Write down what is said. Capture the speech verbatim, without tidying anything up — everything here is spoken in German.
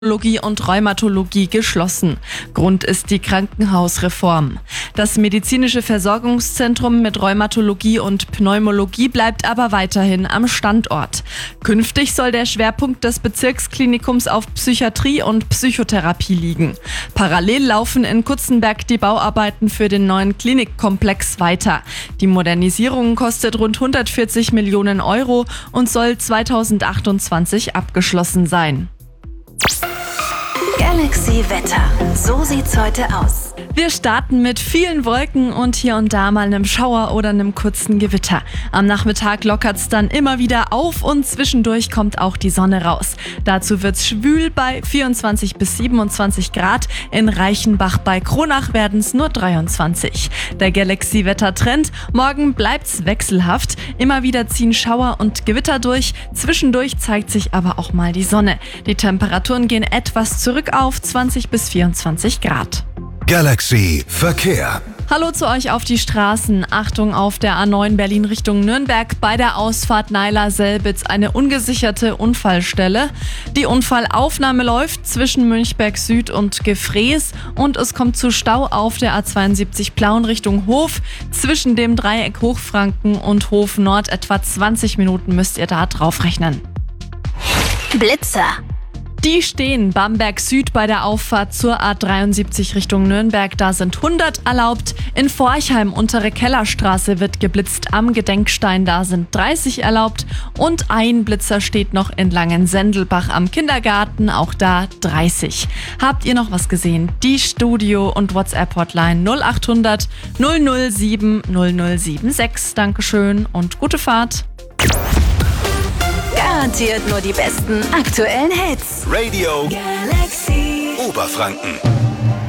Neurologie und Rheumatologie geschlossen. Grund ist die Krankenhausreform. Das medizinische Versorgungszentrum mit Rheumatologie und Pneumologie bleibt aber weiterhin am Standort. Künftig soll der Schwerpunkt des Bezirksklinikums auf Psychiatrie und Psychotherapie liegen. Parallel laufen in Kutzenberg die Bauarbeiten für den neuen Klinikkomplex weiter. Die Modernisierung kostet rund hundertvierzig Millionen Euro und soll zweitausendachtundzwanzig abgeschlossen sein. Galaxy Wetter. So sieht's heute aus. Wir starten mit vielen Wolken und hier und da mal einem Schauer oder einem kurzen Gewitter. Am Nachmittag lockert's dann immer wieder auf und zwischendurch kommt auch die Sonne raus. Dazu wird's schwül bei vierundzwanzig bis siebenundzwanzig Grad. In Reichenbach bei Kronach werden's nur dreiundzwanzig. Der Galaxy-Wetter-Trend: morgen bleibt's wechselhaft. Immer wieder ziehen Schauer und Gewitter durch. Zwischendurch zeigt sich aber auch mal die Sonne. Die Temperaturen gehen etwas zurück auf zwanzig bis vierundzwanzig Grad. Galaxy Verkehr. Hallo zu euch auf die Straßen. Achtung auf der A neun Berlin Richtung Nürnberg. Bei der Ausfahrt Naila-Selbitz eine ungesicherte Unfallstelle. Die Unfallaufnahme läuft zwischen Münchberg Süd und Gefrees und es kommt zu Stau auf der A zweiundsiebzig Plauen Richtung Hof. Zwischen dem Dreieck Hochfranken und Hof Nord etwa zwanzig Minuten müsst ihr da drauf rechnen. Blitzer. Die stehen Bamberg Süd bei der Auffahrt zur A dreiundsiebzig Richtung Nürnberg. Da sind hundert erlaubt. In Forchheim untere Kellerstraße wird geblitzt am Gedenkstein. Da sind dreißig erlaubt. Und ein Blitzer steht noch in Langensendelbach am Kindergarten. Auch da dreißig. Habt ihr noch was gesehen? Die Studio- und WhatsApp-Hotline null achthundert null null sieben null null sieben sechs. Dankeschön und gute Fahrt. Garantiert nur die besten aktuellen Hits. Radio Galaxy Oberfranken.